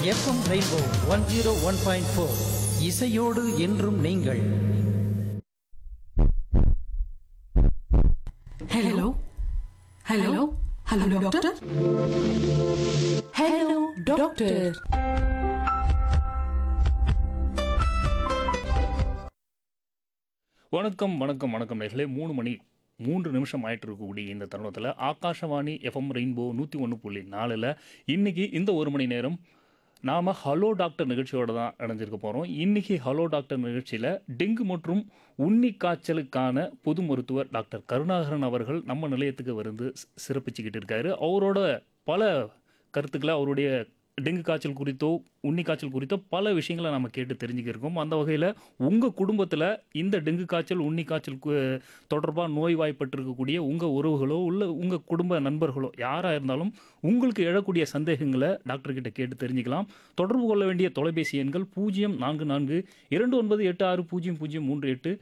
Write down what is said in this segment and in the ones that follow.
FM rainbow 101.4 இசையோடு என்றும் நீங்கள். Hello hello hello doctor. Hello doctor. வணக்கம் வணக்கம் வணக்கம் நேர்களே. 3 மணி 3 நிமிஷம் ஆயிட்டு இருக்கக்கூடிய இந்த தருணத்தில் ஆகாஷவாணி எஃப்எம் ரெயின்போ 101.4ல் இன்னைக்கு இந்த 1 மணி நேரம் நாம் ஹலோ டாக்டர் நிகழ்ச்சியோடு தான் இணைஞ்சிருக்க போகிறோம். இன்றைக்கி ஹலோ டாக்டர் நிகழ்ச்சியில் டெங்கு மற்றும் உண்ணி காய்ச்சலுக்கான பொது மருத்துவர் டாக்டர் கருணாகரன் அவர்கள் நம்ம நிலையத்துக்கு வந்து சிறப்பிச்சுக்கிட்டு இருக்காரு. அவரோட பல கருத்துக்களை, அவருடைய டெங்கு காய்ச்சல் குறித்தோ உண்ணி காய்ச்சல் குறித்தோ பல விஷயங்களை நம்ம கேட்டு தெரிஞ்சுக்கிருக்கோம். அந்த வகையில் உங்கள் குடும்பத்தில் இந்த டெங்கு காய்ச்சல் உண்ணி காய்ச்சல் தொடர்பாக நோய்வாய்ப்பட்டிருக்கக்கூடிய உங்கள் உறவுகளோ இல்லை உங்கள் குடும்ப நண்பர்களோ யாராக இருந்தாலும் உங்களுக்கு எழக்கூடிய சந்தேகங்களை டாக்டர்கிட்ட கேட்டு தெரிஞ்சுக்கலாம். தொடர்பு கொள்ள வேண்டிய தொலைபேசி எண்கள் 044298600038,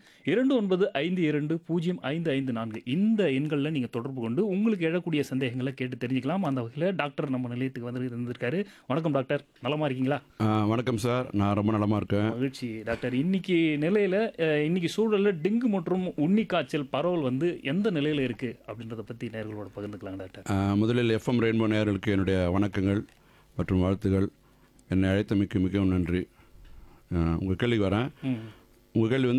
2952205554. இந்த எண்களில் நீங்கள் தொடர்பு கொண்டு உங்களுக்கு எழக்கூடிய சந்தேகங்களை கேட்டு தெரிஞ்சுக்கலாம். அந்த வகையில் டாக்டர் நம்ம நிலையத்துக்கு வந்து இருந்திருக்காரு. வணக்கம் டாக்டர், நலமா இருக்கீங்களா? வணக்கம் சார், நான் ரொம்ப நலமா இருக்கேன். மகிழ்ச்சி டாக்டர். இன்னைக்கு நிலையில இன்னைக்கு சூழலில் டெங்கு மற்றும் உண்ணி காய்ச்சல் பரவல் வந்து எந்த நிலையில இருக்கு அப்படின்றத பத்தி நேயர்களோட பகிர்ந்துக்கலாம் டாக்டர். முதலில் எஃப்எம் ரெயின்போ நேயர்களுக்கு என்னுடைய வணக்கங்கள் மற்றும் வாழ்த்துகள். என்னை அழைத்தமைக்கு மிகவும் நன்றி. உங்கள் கேள்விக்கு வரேன். உங்கள் கேள்வி வந்து